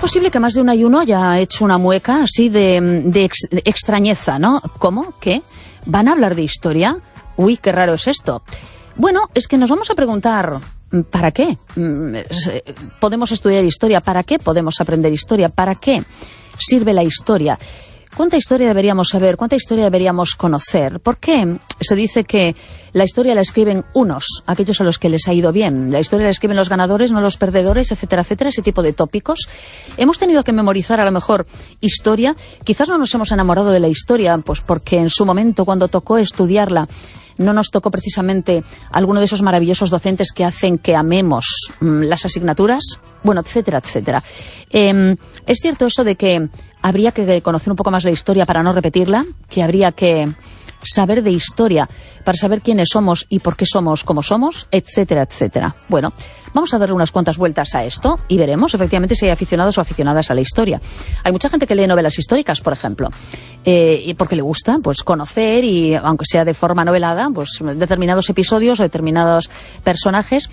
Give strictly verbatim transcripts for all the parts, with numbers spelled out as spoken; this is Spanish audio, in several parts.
posible que más de un ayuno haya hecho una mueca así de, de, ex, de extrañeza, ¿no? ¿Cómo? ¿Qué? ¿Van a hablar de historia? Uy, qué raro es esto. Bueno, es que nos vamos a preguntar, ¿para qué podemos estudiar historia? ¿Para qué podemos aprender historia? ¿Para qué sirve la historia? ¿Cuánta historia deberíamos saber? ¿Cuánta historia deberíamos conocer? ¿Por qué se dice que la historia la escriben unos, aquellos a los que les ha ido bien? La historia la escriben los ganadores, no los perdedores, etcétera, etcétera, ese tipo de tópicos. Hemos tenido que memorizar a lo mejor historia. Quizás no nos hemos enamorado de la historia, pues porque en su momento, cuando tocó estudiarla, no nos tocó precisamente alguno de esos maravillosos docentes que hacen que amemos mmm, las asignaturas, bueno, etcétera, etcétera. Eh, es cierto eso de que habría que conocer un poco más la historia para no repetirla, que habría que saber de historia para saber quiénes somos y por qué somos como somos, etcétera, etcétera. Bueno, vamos a darle unas cuantas vueltas a esto y veremos efectivamente si hay aficionados o aficionadas a la historia. Hay mucha gente que lee novelas históricas, por ejemplo, eh, y porque le gusta pues conocer, y aunque sea de forma novelada, pues determinados episodios o determinados personajes.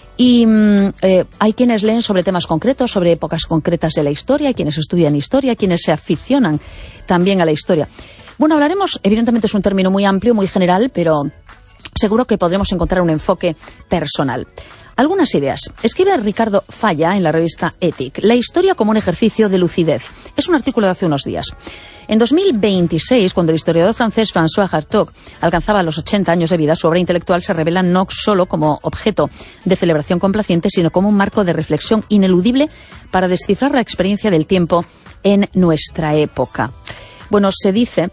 Y eh, hay quienes leen sobre temas concretos, sobre épocas concretas de la historia, hay quienes estudian historia, quienes se aficionan también a la historia. Bueno, hablaremos, evidentemente es un término muy amplio, muy general, pero seguro que podremos encontrar un enfoque personal. Algunas ideas. Escribe Ricardo Falla en la revista Ethic, La historia como un ejercicio de lucidez. Es un artículo de hace unos días. En dos mil veintiséis, cuando el historiador francés François Hartog alcanzaba los ochenta años de vida, su obra intelectual se revela no solo como objeto de celebración complaciente, sino como un marco de reflexión ineludible para descifrar la experiencia del tiempo en nuestra época. Bueno, se dice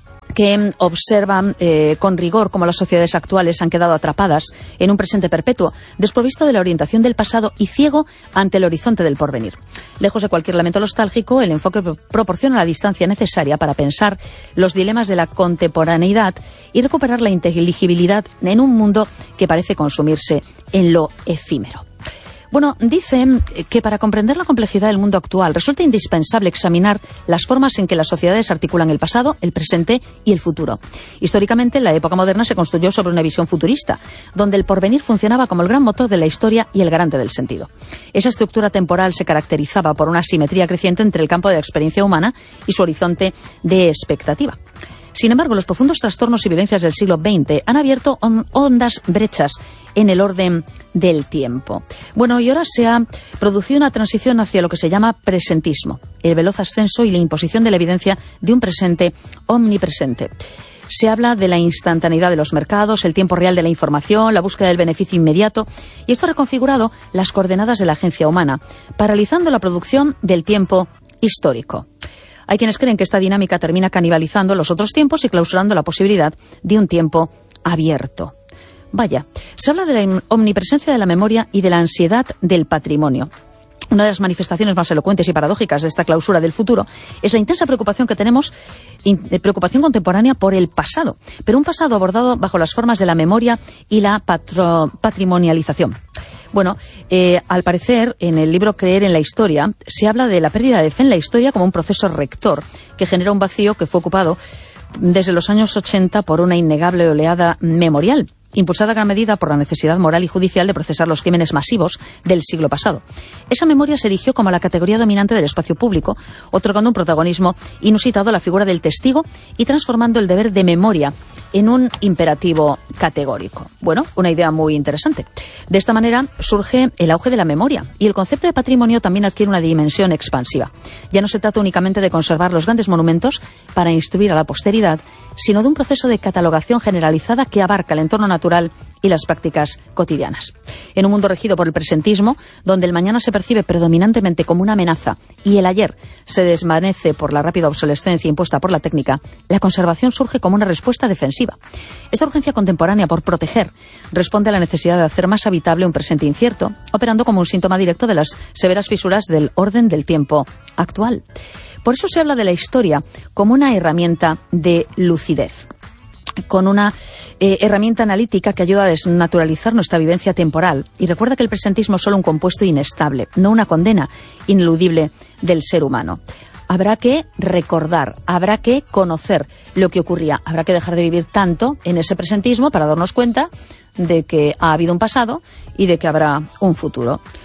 que observan eh, con rigor cómo las sociedades actuales han quedado atrapadas en un presente perpetuo, desprovisto de la orientación del pasado y ciego ante el horizonte del porvenir. Lejos de cualquier lamento nostálgico, el enfoque proporciona la distancia necesaria para pensar los dilemas de la contemporaneidad y recuperar la inteligibilidad en un mundo que parece consumirse en lo efímero. Bueno, dice que para comprender la complejidad del mundo actual resulta indispensable examinar las formas en que las sociedades articulan el pasado, el presente y el futuro. Históricamente, la época moderna se construyó sobre una visión futurista, donde el porvenir funcionaba como el gran motor de la historia y el garante del sentido. Esa estructura temporal se caracterizaba por una simetría creciente entre el campo de la experiencia humana y su horizonte de expectativa. Sin embargo, los profundos trastornos y violencias del siglo veinte han abierto hondas brechas en el orden del tiempo. Bueno, y ahora se ha producido una transición hacia lo que se llama presentismo, el veloz ascenso y la imposición de la evidencia de un presente omnipresente. Se habla de la instantaneidad de los mercados, el tiempo real de la información, la búsqueda del beneficio inmediato, y esto ha reconfigurado las coordenadas de la agencia humana, paralizando la producción del tiempo histórico. Hay quienes creen que esta dinámica termina canibalizando los otros tiempos y clausurando la posibilidad de un tiempo abierto. Vaya, se habla de la omnipresencia de la memoria y de la ansiedad del patrimonio. Una de las manifestaciones más elocuentes y paradójicas de esta clausura del futuro es la intensa preocupación que tenemos, de preocupación contemporánea por el pasado, pero un pasado abordado bajo las formas de la memoria y la patro, patrimonialización. Bueno, eh, al parecer, en el libro Creer en la historia, se habla de la pérdida de fe en la historia como un proceso rector que genera un vacío que fue ocupado desde los años ochenta por una innegable oleada memorial, impulsada en gran medida por la necesidad moral y judicial de procesar los crímenes masivos del siglo pasado. Esa memoria se erigió como la categoría dominante del espacio público, otorgando un protagonismo inusitado a la figura del testigo y transformando el deber de memoria en un imperativo categórico. Bueno, una idea muy interesante. De esta manera surge el auge de la memoria y el concepto de patrimonio también adquiere una dimensión expansiva. Ya no se trata únicamente de conservar los grandes monumentos para instruir a la posteridad, sino de un proceso de catalogación generalizada que abarca el entorno natural y las prácticas cotidianas. En un mundo regido por el presentismo, donde el mañana se percibe predominantemente como una amenaza y el ayer se desvanece por la rápida obsolescencia impuesta por la técnica, la conservación surge como una respuesta defensiva. Esta urgencia contemporánea por proteger responde a la necesidad de hacer más habitable un presente incierto, operando como un síntoma directo de las severas fisuras del orden del tiempo actual. Por eso se habla de la historia como una herramienta de lucidez, con una eh, herramienta analítica que ayuda a desnaturalizar nuestra vivencia temporal y recuerda que el presentismo es solo un compuesto inestable, no una condena ineludible del ser humano. Habrá que recordar, habrá que conocer lo que ocurría, habrá que dejar de vivir tanto en ese presentismo para darnos cuenta de que ha habido un pasado y de que habrá un futuro.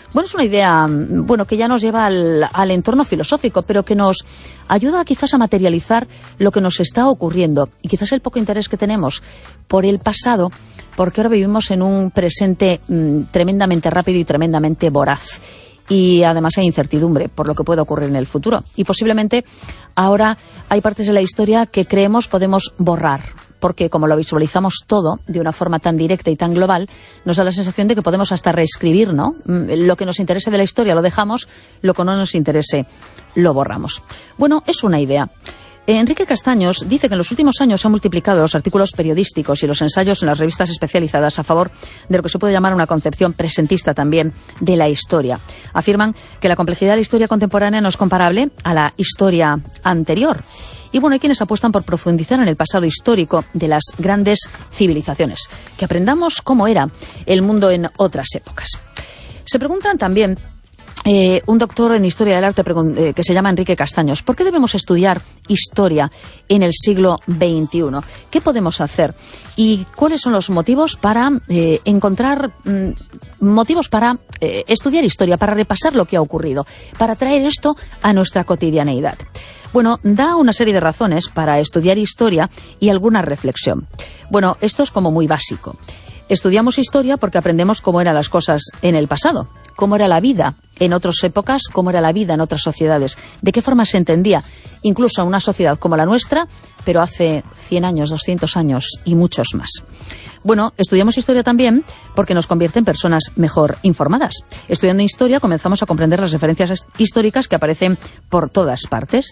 Bueno, es una idea, bueno, que ya nos lleva al, al entorno filosófico, pero que nos ayuda quizás a materializar lo que nos está ocurriendo y quizás el poco interés que tenemos por el pasado, porque ahora vivimos en un presente mmm, tremendamente rápido y tremendamente voraz. Y además hay incertidumbre por lo que pueda ocurrir en el futuro. Y posiblemente ahora hay partes de la historia que creemos podemos borrar, porque como lo visualizamos todo de una forma tan directa y tan global, nos da la sensación de que podemos hasta reescribir, ¿no? Lo que nos interese de la historia lo dejamos, lo que no nos interese lo borramos. Bueno, es una idea. Enrique Castaños dice que en los últimos años se han multiplicado los artículos periodísticos y los ensayos en las revistas especializadas a favor de lo que se puede llamar una concepción presentista también de la historia. Afirman que la complejidad de la historia contemporánea no es comparable a la historia anterior. Y bueno, hay quienes apuestan por profundizar en el pasado histórico de las grandes civilizaciones, que aprendamos cómo era el mundo en otras épocas. Se preguntan también... Eh, un doctor en Historia del Arte eh, que se llama Enrique Castaños, ¿por qué debemos estudiar historia en el siglo veintiuno? ¿Qué podemos hacer? ¿Y cuáles son los motivos para eh, encontrar mm, motivos para eh, estudiar historia, para repasar lo que ha ocurrido, para traer esto a nuestra cotidianeidad? Bueno, da una serie de razones para estudiar historia y alguna reflexión. Bueno, esto es como muy básico. Estudiamos historia porque aprendemos cómo eran las cosas en el pasado, cómo era la vida en otras épocas, cómo era la vida en otras sociedades, de qué forma se entendía incluso una sociedad como la nuestra, pero hace cien años, doscientos años y muchos más. Bueno, estudiamos historia también porque nos convierte en personas mejor informadas. Estudiando historia comenzamos a comprender las referencias históricas que aparecen por todas partes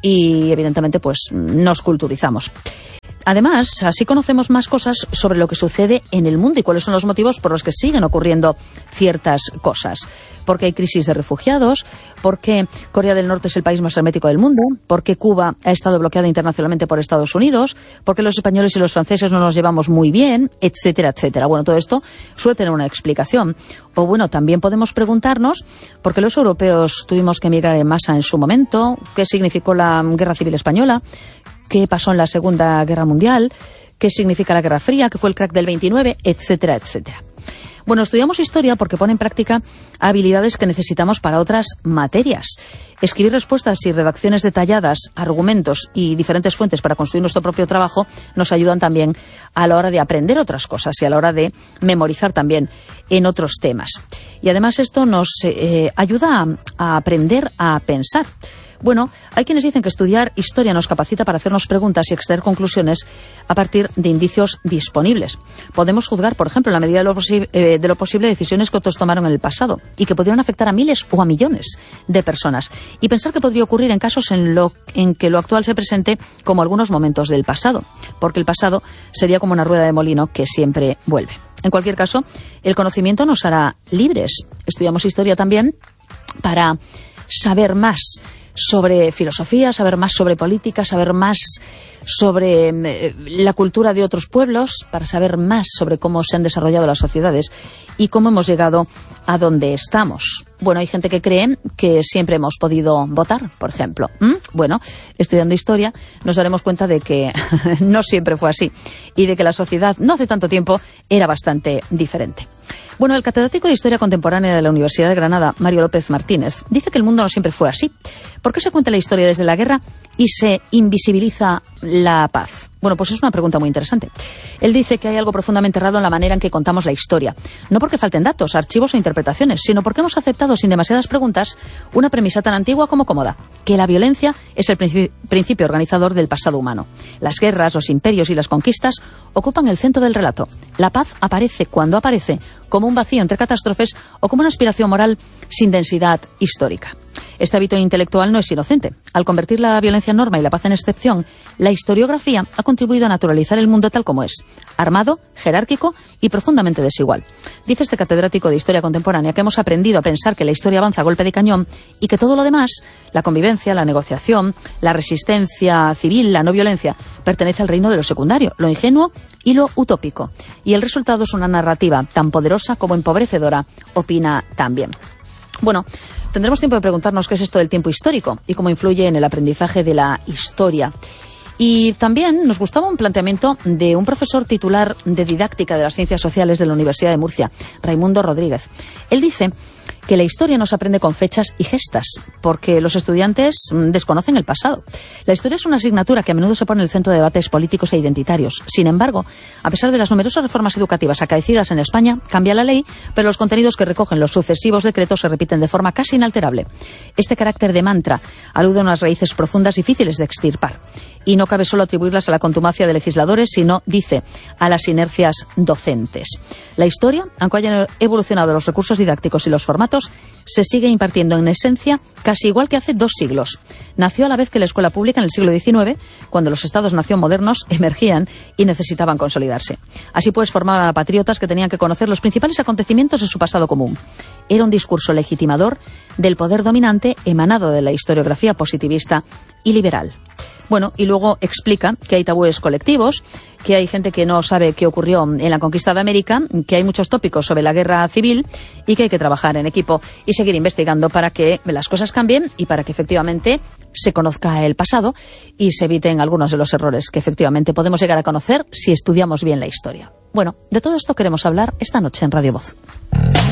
y evidentemente pues nos culturizamos. Además, así conocemos más cosas sobre lo que sucede en el mundo y cuáles son los motivos por los que siguen ocurriendo ciertas cosas. Porque hay crisis de refugiados, porque Corea del Norte es el país más hermético del mundo, porque Cuba ha estado bloqueada internacionalmente por Estados Unidos, porque los españoles y los franceses no nos llevamos muy bien, etcétera, etcétera. Bueno, todo esto suele tener una explicación. O bueno, también podemos preguntarnos por qué los europeos tuvimos que emigrar en masa en su momento, qué significó la Guerra Civil Española, qué pasó en la Segunda Guerra Mundial, qué significa la Guerra Fría, qué fue el crack del veintinueve, etcétera, etcétera. Bueno, estudiamos historia porque pone en práctica habilidades que necesitamos para otras materias. Escribir respuestas y redacciones detalladas, argumentos y diferentes fuentes para construir nuestro propio trabajo nos ayudan también a la hora de aprender otras cosas y a la hora de memorizar también en otros temas. Y además esto nos eh, ayuda a, a aprender a pensar. Bueno, hay quienes dicen que estudiar historia nos capacita para hacernos preguntas y extraer conclusiones a partir de indicios disponibles. Podemos juzgar, por ejemplo, en la medida de lo, posi- eh, de lo posible, decisiones que otros tomaron en el pasado y que podrían afectar a miles o a millones de personas. Y pensar que podría ocurrir en casos en, lo, en que lo actual se presente como algunos momentos del pasado, porque el pasado sería como una rueda de molino que siempre vuelve. En cualquier caso, el conocimiento nos hará libres. Estudiamos historia también para saber más sobre filosofía, saber más sobre política, saber más sobre eh, la cultura de otros pueblos, para saber más sobre cómo se han desarrollado las sociedades y cómo hemos llegado a donde estamos. Bueno, hay gente que cree que siempre hemos podido votar, por ejemplo. ¿Mm? Bueno, estudiando historia nos daremos cuenta de que no siempre fue así y de que la sociedad no hace tanto tiempo era bastante diferente. Bueno, el catedrático de Historia Contemporánea de la Universidad de Granada, Mario López Martínez, dice que el mundo no siempre fue así. ¿Por qué se cuenta la historia desde la guerra y se invisibiliza la paz? Bueno, pues es una pregunta muy interesante. Él dice que hay algo profundamente errado en la manera en que contamos la historia. No porque falten datos, archivos o interpretaciones, sino porque hemos aceptado sin demasiadas preguntas una premisa tan antigua como cómoda, que la violencia es el principi- principio organizador del pasado humano. Las guerras, los imperios y las conquistas ocupan el centro del relato. La paz aparece cuando aparece, como un vacío entre catástrofes o como una aspiración moral sin densidad histórica. Este hábito intelectual no es inocente. Al convertir la violencia en norma y la paz en excepción, la historiografía ha contribuido a naturalizar el mundo tal como es, armado, jerárquico y profundamente desigual. Dice este catedrático de Historia Contemporánea que hemos aprendido a pensar que la historia avanza a golpe de cañón y que todo lo demás, la convivencia, la negociación, la resistencia civil, la no violencia, pertenece al reino de lo secundario, lo ingenuo y lo utópico. Y el resultado es una narrativa tan poderosa como empobrecedora, opina también. Bueno, tendremos tiempo de preguntarnos qué es esto del tiempo histórico y cómo influye en el aprendizaje de la historia. Y también nos gustaba un planteamiento de un profesor titular de didáctica de las ciencias sociales de la Universidad de Murcia, Raimundo Rodríguez. Él dice que la historia no se aprende con fechas y gestas, porque los estudiantes desconocen el pasado. La historia es una asignatura que a menudo se pone en el centro de debates políticos e identitarios. Sin embargo, a pesar de las numerosas reformas educativas acaecidas en España, cambia la ley, pero los contenidos que recogen los sucesivos decretos se repiten de forma casi inalterable. Este carácter de mantra alude a unas raíces profundas difíciles de extirpar. Y no cabe solo atribuirlas a la contumacia de legisladores, sino, dice, a las inercias docentes. La historia, aunque hayan evolucionado los recursos didácticos y los formatos, se sigue impartiendo en esencia casi igual que hace dos siglos. Nació a la vez que la escuela pública en el siglo diecinueve, cuando los estados-nación modernos emergían y necesitaban consolidarse. Así pues, formaban a patriotas que tenían que conocer los principales acontecimientos de su pasado común. Era un discurso legitimador del poder dominante emanado de la historiografía positivista y liberal. Bueno, y luego explica que hay tabúes colectivos, que hay gente que no sabe qué ocurrió en la conquista de América, que hay muchos tópicos sobre la guerra civil y que hay que trabajar en equipo y seguir investigando para que las cosas cambien y para que efectivamente se conozca el pasado y se eviten algunos de los errores que efectivamente podemos llegar a conocer si estudiamos bien la historia. Bueno, de todo esto queremos hablar esta noche en Radio Voz.